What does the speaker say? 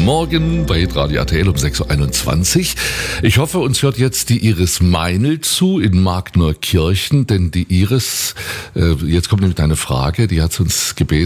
Morgen bei Radio RTL um 6.21 Uhr. Ich hoffe, uns hört jetzt die Iris Meinl zu in Markneukirchen, denn die Iris, jetzt kommt nämlich eine Frage, die hat uns gebeten,